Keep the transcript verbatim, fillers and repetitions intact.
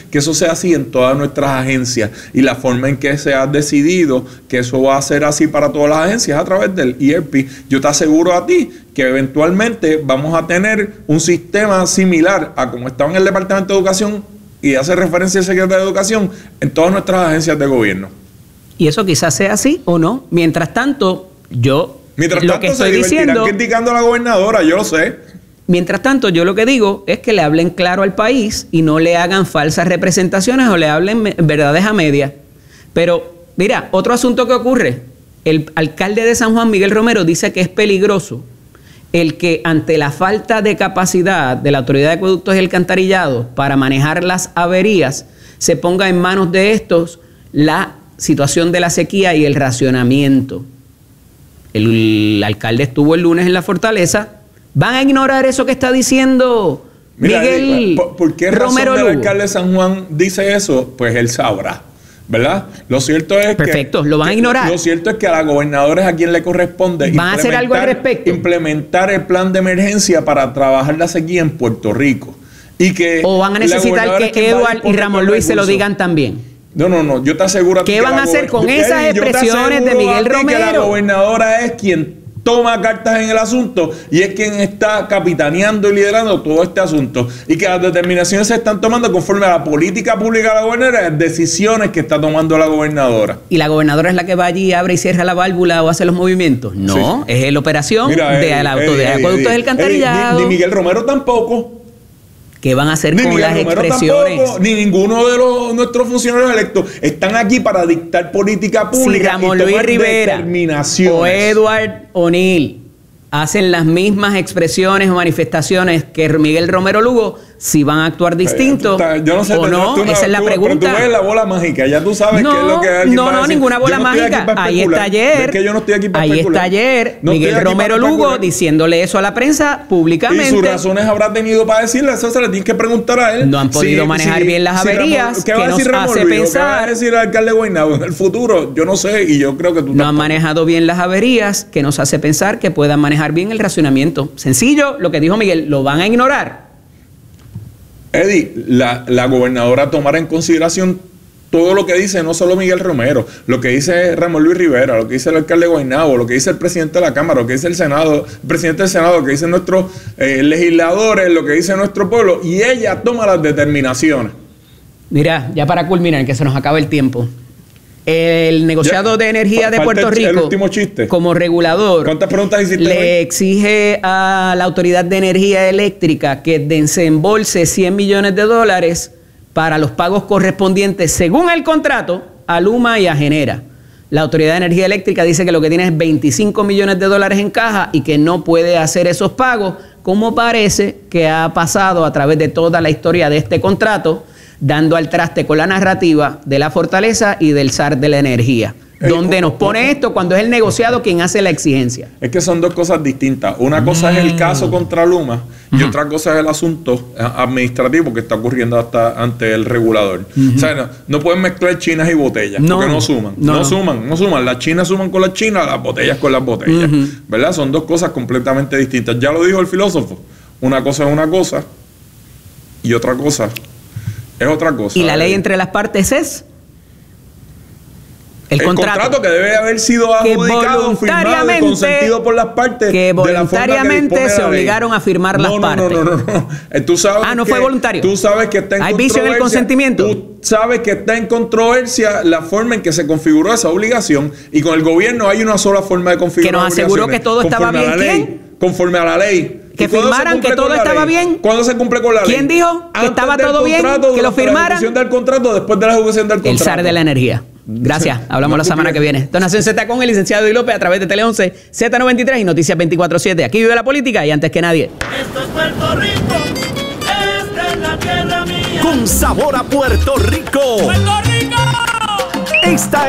que eso sea así en todas nuestras agencias, y la forma en que se ha decidido que eso va a ser así para todas las agencias a través del E R P. Yo te aseguro a ti que eventualmente vamos a tener un sistema similar a como estaba en el Departamento de Educación y hace referencia al secretario de Educación en todas nuestras agencias de gobierno. Y eso quizás sea así o no. Mientras tanto, yo Mientras lo tanto, que estoy se divertirán diciendo, criticando a la gobernadora, yo lo sé. Mientras tanto, yo lo que digo es que le hablen claro al país y no le hagan falsas representaciones o le hablen me- verdades a medias. Pero, mira, otro asunto que ocurre. El alcalde de San Juan, Miguel Romero, dice que es peligroso el que ante la falta de capacidad de la Autoridad de Acueductos y Alcantarillados para manejar las averías, se ponga en manos de estos la situación de la sequía y el racionamiento. El, el alcalde estuvo el lunes en la Fortaleza. ¿Van a ignorar eso que está diciendo Mira, Miguel ¿por, ¿por qué Romero razón el Lugo? alcalde de San Juan dice eso? Pues él sabrá, ¿verdad? Lo cierto es Perfecto, que... lo van a que, ignorar. Lo cierto es que a la gobernadora es a quien le corresponde ¿Van a hacer algo al respecto? implementar el plan de emergencia para trabajar la sequía en Puerto Rico. Y que ¿O van a la necesitar gobernadora es que quien va a Eduard y disponer Ramón los Luis se lo recursos. digan también? No, no, no, yo te aseguro a ti ¿Qué que van la a hacer gober- con Eddie, esas yo te expresiones de aseguro Miguel a ti que la Romero? gobernadora es quien toma cartas en el asunto y es quien está capitaneando y liderando todo este asunto, y que las determinaciones se están tomando conforme a la política pública de la gobernadora, decisiones que está tomando la gobernadora. ¿Y la gobernadora es la que va allí, abre y cierra la válvula o hace los movimientos? No, Sí. es la operación Mira, de Eddie, la auto Eddie, de Eddie, acueductos Eddie, del alcantarillado. Eddie, Ni, ni Miguel Romero tampoco. ¿Qué van a hacer Ni con Miguel las Romero expresiones? tampoco, ni ninguno de los, nuestros funcionarios electos están aquí para dictar política Si pública Ramón y Luis tomar Rivera determinaciones. o Edward O'Neill hacen las mismas expresiones o manifestaciones que Miguel Romero Lugo, si van a actuar distinto Eh, yo no sé, o tú- no, tú no- esa es la tú- pregunta. Pero tú ves la bola mágica, ya tú sabes No, qué es lo que alguien no, va a no, decir. ninguna bola Yo no estoy aquí mágica. para Ahí especular. está ayer. Es que yo no estoy aquí para Ahí especular. está ayer No estoy Miguel aquí Romero para Lugo especular. diciéndole eso a la prensa públicamente. Y sus razones habrá tenido para decirle, eso se le tienes que preguntar a él. No han podido manejar bien las averías, Ramón, ¿qué va que a decir nos Ramón hace Luis? ¿O ¿Qué va a pensar? decir el alcalde Guaynabo en el futuro? Yo no sé, y yo creo que tú No han tampoco. manejado bien las averías, que nos hace pensar que puedan manejar bien el racionamiento. Sencillo, lo que dijo Miguel, ¿lo van a ignorar? Eddie, la, la gobernadora tomará en consideración todo lo que dice, no solo Miguel Romero, lo que dice Ramón Luis Rivera, lo que dice el alcalde Guaynabo, lo que dice el presidente de la Cámara, lo que dice el Senado, el presidente del Senado, lo que dicen nuestros eh, legisladores, lo que dice nuestro pueblo, y ella toma las determinaciones. Mira, ya para culminar, que se nos acaba el tiempo. El negociado Ya, de energía de falta Puerto el- el Rico, último chiste. como regulador, ¿Cuántas preguntas hiciste le hoy? exige a la Autoridad de Energía Eléctrica que desembolse cien millones de dólares para los pagos correspondientes, según el contrato, a Luma y a Genera. La Autoridad de Energía Eléctrica dice que lo que tiene es veinticinco millones de dólares en caja y que no puede hacer esos pagos, como parece que ha pasado a través de toda la historia de este contrato, dando al traste con la narrativa de la Fortaleza y del zar de la energía. Ey, Donde oh, nos oh, pone oh. esto cuando es el negociado quien hace la exigencia. Es que son dos cosas distintas. Una cosa es el caso contra Luma y otra cosa es el asunto eh, administrativo que está ocurriendo hasta ante el regulador. O sea, no, no pueden mezclar chinas y botellas, No, porque no suman. no, No, no. suman, no suman. Las chinas suman con las chinas, las botellas con las botellas. Ujú. ¿Verdad? Son dos cosas completamente distintas. Ya lo dijo el filósofo. Una cosa es una cosa y otra cosa es otra cosa. Y la ley Eh, entre las partes es el, el contrato, que debe haber sido que adjudicado, firmado y consentido por las partes que de la forma que voluntariamente dispone se la ley. obligaron a firmar las no, no, partes. No, no, no, no. Eh, Tú sabes Ah, ¿no que- fue voluntario? Tú sabes que está en ¿Hay vicio en el controversia- consentimiento? Tú sabes que está en controversia la forma en que se configuró esa obligación, y con el gobierno hay una sola forma de configurar Que nos aseguró obligaciones, que todo estaba conforme a bien. la ley, ¿Quién? Conforme a la ley. Que ¿Y cuándo se firmaran cumple que todo con la estaba ley? bien. ¿Cuándo se cumple con la ley? ¿Quién dijo que Antes estaba del todo bien? contrato, Que lo durante la firmaran. ejecución del contrato, después de la ejecución del contrato. El zar de la energía. Gracias. Hablamos No, la tú semana que quieres- viene. Donación Z con el licenciado Eddie López a través de Tele once, Z noventa y tres y Noticias veinticuatro siete. Aquí vive la política y antes que nadie. Esto es Puerto Rico, esta es la tierra mía. Con sabor a Puerto Rico. ¡Puerto Rico! Esta